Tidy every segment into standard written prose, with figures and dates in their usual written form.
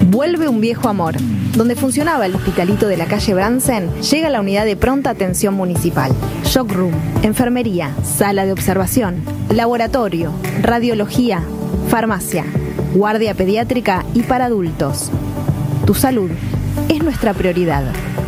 Vuelve un viejo amor. Donde funcionaba el hospitalito de la calle Bransen, llega la unidad de pronta atención municipal. Shock Room, enfermería, sala de observación, laboratorio, radiología, farmacia, guardia pediátrica y para adultos. Tu salud es nuestra prioridad.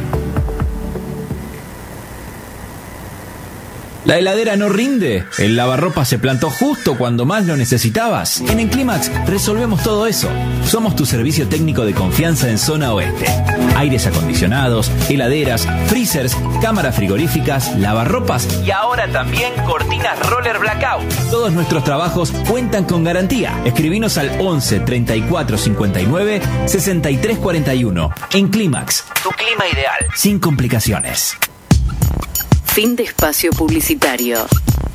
¿La heladera no rinde? ¿El lavarropas se plantó justo cuando más lo necesitabas? En Enclimax resolvemos todo eso. Somos tu servicio técnico de confianza en zona oeste. Aires acondicionados, heladeras, freezers, cámaras frigoríficas, lavarropas y ahora también cortinas roller blackout. Todos nuestros trabajos cuentan con garantía. Escribinos al 11 34 59 63 41. Enclimax, tu clima ideal, sin complicaciones. Fin de espacio publicitario.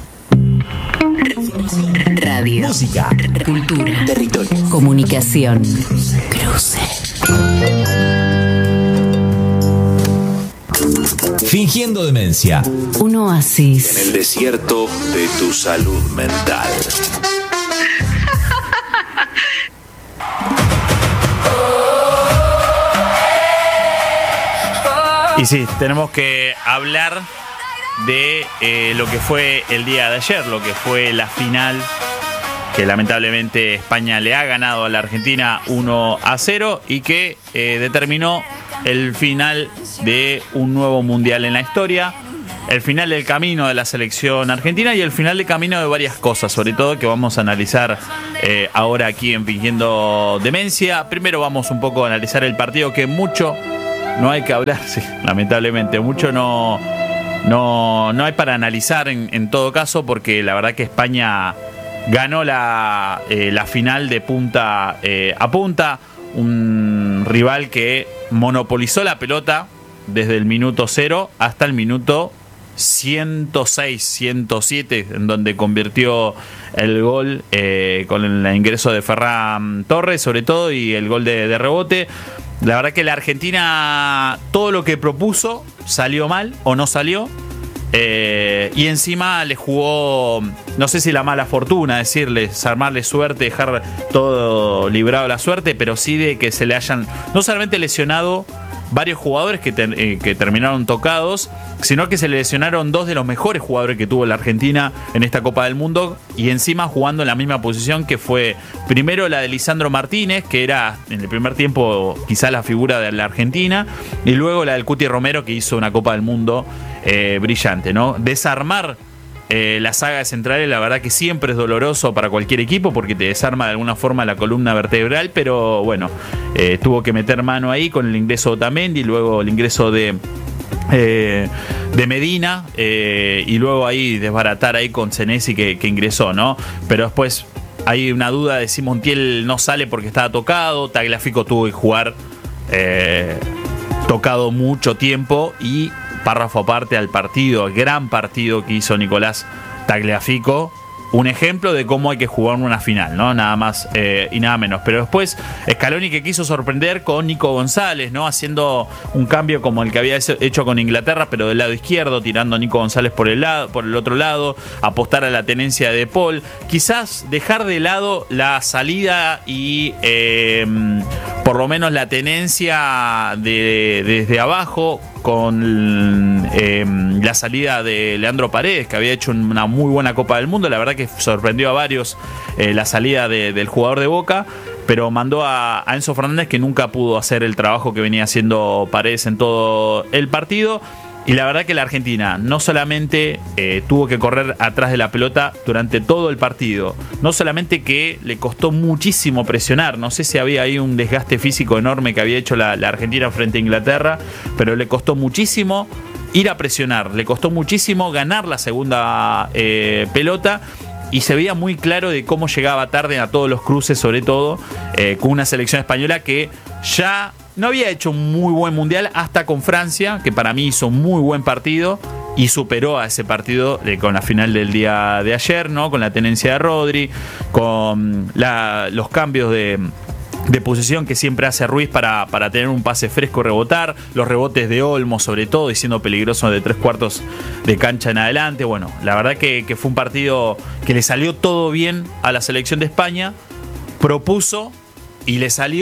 Radio. Música. Cultura. Territorio. Comunicación. Cruce. Fingiendo demencia. Un oasis. En el desierto de tu salud mental. Y sí, tenemos que hablar de lo que fue el día de ayer, lo que fue la final, que lamentablemente España le ha ganado a la Argentina 1-0 y que determinó el final de un nuevo mundial en la historia, el final del camino de la selección argentina y el final del camino de varias cosas, sobre todo que vamos a analizar ahora aquí en Fingiendo Demencia. Primero vamos un poco a analizar el partido, que mucho no hay que hablar, sí, lamentablemente, mucho no hay para analizar en todo caso, porque la verdad que España ganó la final de punta a punta. Un rival que monopolizó la pelota desde el minuto 0 hasta el minuto 106, 107, en donde convirtió el gol con el ingreso de Ferran Torres, sobre todo, y el gol de rebote. La verdad que la Argentina, todo lo que propuso salió mal o no salió. Y encima le jugó, no sé si la mala fortuna, decirles, armarle suerte, dejar todo librado a la suerte, pero sí de que se le hayan no solamente lesionado varios jugadores que terminaron tocados, sino que se le lesionaron dos de los mejores jugadores que tuvo la Argentina en esta Copa del Mundo, y encima jugando en la misma posición, que fue primero la de Lisandro Martínez, que era en el primer tiempo quizá la figura de la Argentina, y luego la del Cuti Romero, que hizo una Copa del Mundo brillante, ¿no? Desarmar la saga de centrales, la verdad que siempre es doloroso para cualquier equipo, porque te desarma de alguna forma la columna vertebral, pero bueno, tuvo que meter mano ahí con el ingreso de Otamendi, luego el ingreso de Medina, y luego ahí desbaratar ahí con Senesi que ingresó, ¿no? Pero después hay una duda de si Montiel no sale porque estaba tocado. Tagliafico tuvo que jugar tocado mucho tiempo, y párrafo aparte al partido, el gran partido que hizo Nicolás Tagliafico. Un ejemplo de cómo hay que jugar una final, ¿no? Nada más y nada menos. Pero después Scaloni, que quiso sorprender con Nico González, ¿no? Haciendo un cambio como el que había hecho con Inglaterra, pero del lado izquierdo, tirando a Nico González por el otro lado, apostar a la tenencia de Paul. Quizás dejar de lado la salida y por lo menos la tenencia desde abajo, con la salida de Leandro Paredes, que había hecho una muy buena Copa del Mundo. La verdad que sorprendió a varios la salida del jugador de Boca, pero mandó a Enzo Fernández, que nunca pudo hacer el trabajo que venía haciendo Paredes en todo el partido. Y la verdad que la Argentina no solamente tuvo que correr atrás de la pelota durante todo el partido, no solamente que le costó muchísimo presionar, no sé si había ahí un desgaste físico enorme que había hecho la Argentina frente a Inglaterra, pero le costó muchísimo ir a presionar, le costó muchísimo ganar la segunda pelota, y se veía muy claro de cómo llegaba tarde a todos los cruces, sobre todo con una selección española que ya no había hecho un muy buen mundial hasta con Francia, que para mí hizo un muy buen partido y superó a ese partido con la final del día de ayer, ¿no? Con la tenencia de Rodri, con los cambios de posición que siempre hace Ruiz para tener un pase fresco y rebotar, los rebotes de Olmo sobre todo, y siendo peligroso de 3/4 de cancha en adelante. Bueno, la verdad que fue un partido que le salió todo bien a la selección de España, propuso y le salió,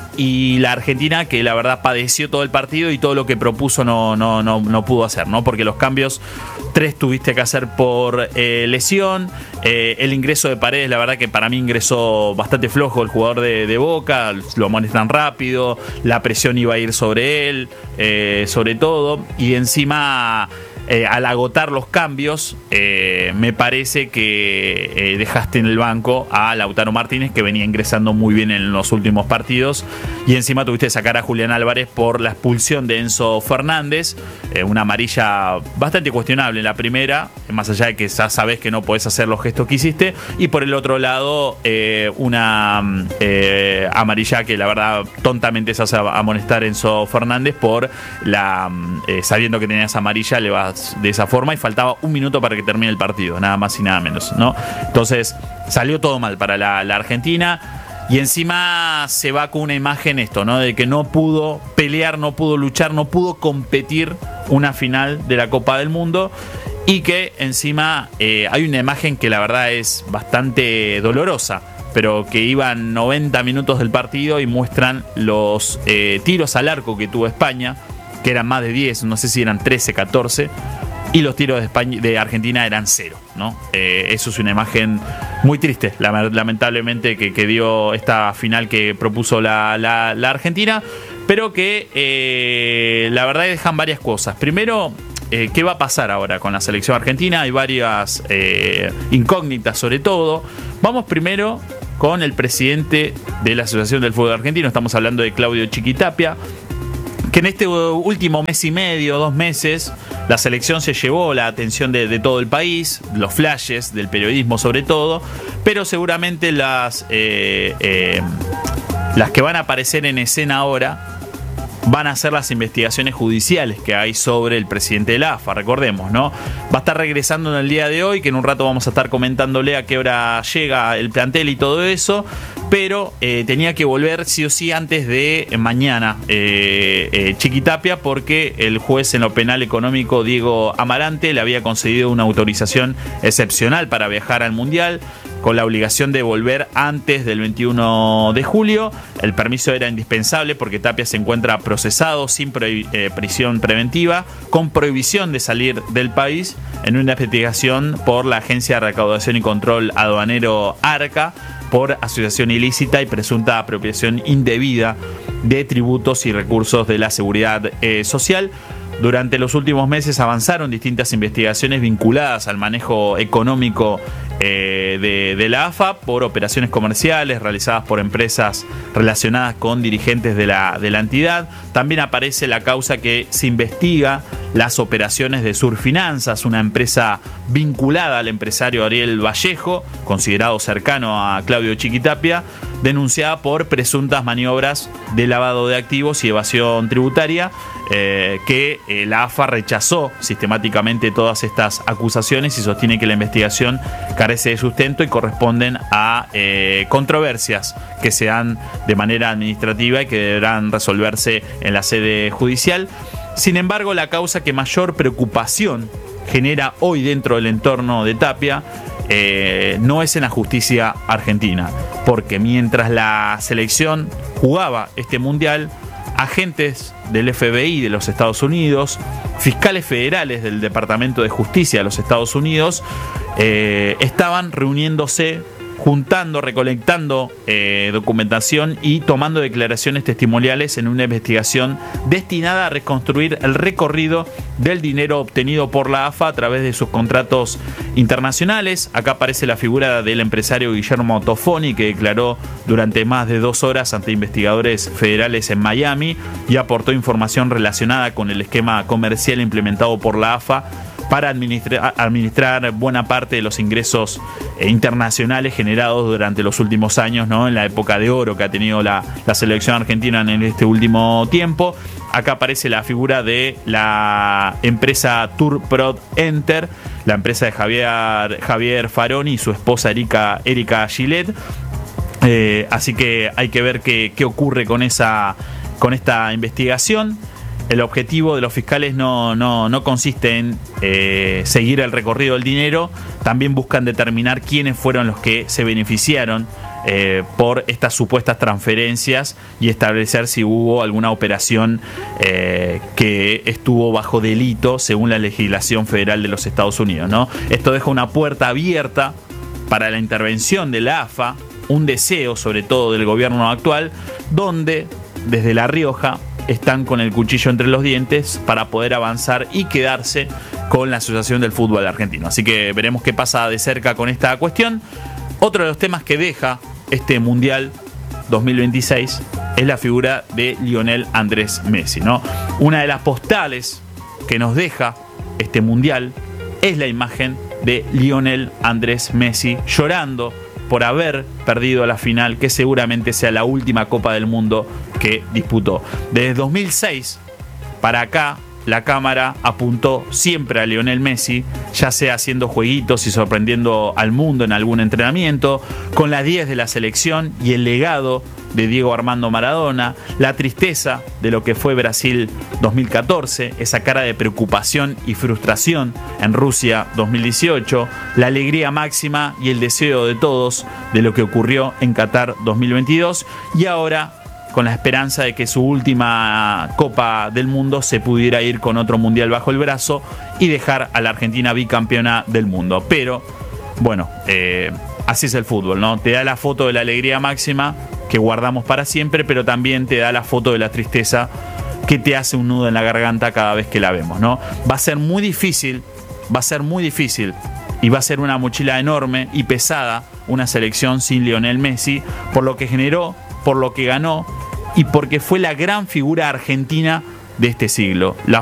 y la Argentina, que la verdad padeció todo el partido y todo lo que propuso no pudo hacer, ¿no? Porque los cambios 3 tuviste que hacer por lesión. El ingreso de Paredes, la verdad que para mí ingresó bastante flojo el jugador de Boca, lo amonestan rápido, la presión iba a ir sobre él, sobre todo, y encima al agotar los cambios, me parece que dejaste en el banco a Lautaro Martínez, que venía ingresando muy bien en los últimos partidos, y encima tuviste que sacar a Julián Álvarez por la expulsión de Enzo Fernández, una amarilla bastante cuestionable en la primera, más allá de que ya sabés que no podés hacer los gestos que hiciste, y por el otro lado una amarilla que la verdad tontamente se hace amonestar Enzo Fernández por la sabiendo que tenías amarilla, le vas de esa forma, y faltaba 1 minuto para que termine el partido, nada más y nada menos, ¿no? Entonces salió todo mal para la Argentina, y encima se va con una imagen esto, ¿no? De que no pudo pelear, no pudo luchar, no pudo competir una final de la Copa del Mundo, y que encima hay una imagen que la verdad es bastante dolorosa, pero que iban 90 minutos del partido y muestran los tiros al arco que tuvo España, que eran más de 10, no sé si eran 13, 14, y los tiros de Argentina eran 0, ¿no? Eso es una imagen muy triste, lamentablemente, que dio esta final que propuso la Argentina, pero que la verdad dejan varias cosas. Primero, ¿qué va a pasar ahora con la selección argentina? Hay varias incógnitas sobre todo. Vamos primero con el presidente de la Asociación del Fútbol Argentino, estamos hablando de Claudio Chiquitapia, que en este último mes y medio, 2 meses, la selección se llevó la atención de todo el país, los flashes del periodismo sobre todo, pero seguramente las que van a aparecer en escena ahora van a ser las investigaciones judiciales que hay sobre el presidente de la AFA, recordemos, ¿no? Va a estar regresando en el día de hoy, que en un rato vamos a estar comentándole a qué hora llega el plantel y todo eso, pero tenía que volver sí o sí antes de mañana Chiquitapia, porque el juez en lo penal económico Diego Amarante le había concedido una autorización excepcional para viajar al Mundial, con la obligación de volver antes del 21 de julio. El permiso era indispensable porque Tapia se encuentra procesado sin prisión preventiva, con prohibición de salir del país, en una investigación por la Agencia de Recaudación y Control Aduanero ARCA por asociación ilícita y presunta apropiación indebida de tributos y recursos de la seguridad social. Durante los últimos meses avanzaron distintas investigaciones vinculadas al manejo económico de la AFA por operaciones comerciales realizadas por empresas relacionadas con dirigentes de la entidad. También aparece la causa que se investiga las operaciones de Surfinanzas, una empresa vinculada al empresario Ariel Vallejo, considerado cercano a Claudio Chiquitapia, denunciada por presuntas maniobras de lavado de activos y evasión tributaria, que la AFA rechazó sistemáticamente todas estas acusaciones y sostiene que la investigación carece de sustento y corresponden a controversias que se dan de manera administrativa y que deberán resolverse en la sede judicial. Sin embargo, la causa que mayor preocupación genera hoy dentro del entorno de Tapia no es en la justicia argentina, porque mientras la selección jugaba este mundial, agentes del FBI de los Estados Unidos, fiscales federales del Departamento de Justicia de los Estados Unidos, estaban reuniéndose, juntando, recolectando documentación y tomando declaraciones testimoniales en una investigación destinada a reconstruir el recorrido del dinero obtenido por la AFA a través de sus contratos internacionales. Acá aparece la figura del empresario Guillermo Tofoni, que declaró durante más de 2 horas ante investigadores federales en Miami y aportó información relacionada con el esquema comercial implementado por la AFA para administrar buena parte de los ingresos internacionales generados durante los últimos años, ¿no? En la época de oro que ha tenido la selección argentina en este último tiempo. Acá aparece la figura de la empresa Tourprod Enter, la empresa de Javier Faroni y su esposa Erika Gillette. Así que hay que ver qué ocurre con esta investigación. El objetivo de los fiscales no consiste en seguir el recorrido del dinero, también buscan determinar quiénes fueron los que se beneficiaron por estas supuestas transferencias y establecer si hubo alguna operación que estuvo bajo delito según la legislación federal de los Estados Unidos, ¿no? Esto deja una puerta abierta para la intervención de la AFA, un deseo sobre todo del gobierno actual, donde desde La Rioja están con el cuchillo entre los dientes para poder avanzar y quedarse con la Asociación del Fútbol Argentino. Así que veremos qué pasa de cerca con esta cuestión. Otro de los temas que deja este Mundial 2026 es la figura de Lionel Andrés Messi, ¿no? Una de las postales que nos deja este Mundial es la imagen de Lionel Andrés Messi llorando por haber perdido la final, que seguramente sea la última Copa del Mundo que disputó. Desde 2006 para acá, la cámara apuntó siempre a Lionel Messi, ya sea haciendo jueguitos y sorprendiendo al mundo en algún entrenamiento, con las 10 de la selección y el legado de Diego Armando Maradona, la tristeza de lo que fue Brasil 2014, esa cara de preocupación y frustración en Rusia 2018, la alegría máxima y el deseo de todos de lo que ocurrió en Qatar 2022 y ahora con la esperanza de que su última Copa del Mundo se pudiera ir con otro Mundial bajo el brazo y dejar a la Argentina bicampeona del mundo. Pero, bueno, así es el fútbol, ¿no? Te da la foto de la alegría máxima que guardamos para siempre, pero también te da la foto de la tristeza que te hace un nudo en la garganta cada vez que la vemos, ¿no? Va a ser muy difícil y va a ser una mochila enorme y pesada una selección sin Lionel Messi, por lo que generó, por lo que ganó y porque fue la gran figura argentina de este siglo. La